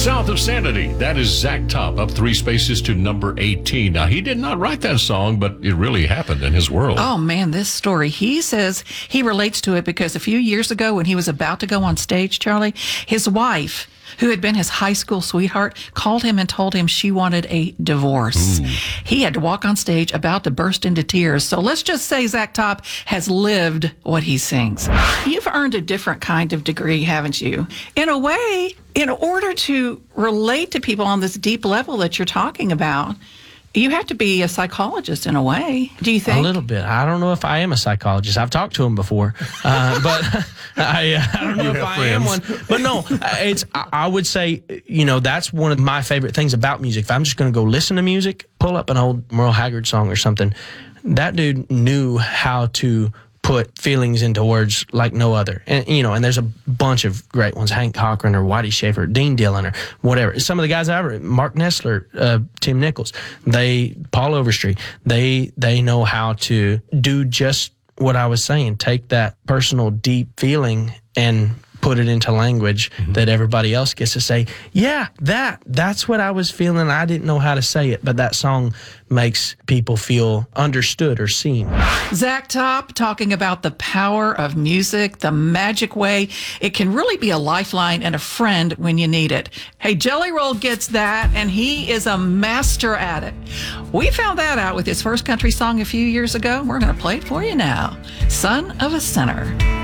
South of Sanity. That is Zach Top, up 3 spaces to number 18. Now, he did not write that song, but it really happened in his world. Oh, man, this story. He says he relates to it because a few years ago when he was about to go on stage, Charlie, his wife, who had been his high school sweetheart, called him and told him she wanted a divorce. Ooh. He had to walk on stage about to burst into tears. So let's just say Zach Top has lived what he sings. You've earned a different kind of degree, haven't you? In a way, in order to relate to people on this deep level that you're talking about, you have to be a psychologist in a way, do you think? A little bit. I don't know if I am a psychologist. I've talked to him before, but I don't know if I am one. But no, I would say, that's one of my favorite things about music. If I'm just going to go listen to music, pull up an old Merle Haggard song or something, that dude knew how to put feelings into words like no other. And, and there's a bunch of great ones, Hank Cochran or Whitey Shafer, Dean Dillon or whatever. Some of the guys Mark Nessler, Tim Nichols, Paul Overstreet, they know how to do just what I was saying, take that personal deep feeling and put it into language that everybody else gets to say, yeah, that's what I was feeling. I didn't know how to say it, but that song makes people feel understood or seen. Zach Top talking about the power of music, the magic way it can really be a lifeline and a friend when you need it. Hey, Jelly Roll gets that, and he is a master at it. We found that out with his first country song a few years ago. We're going to play it for you now. Son of a Sinner.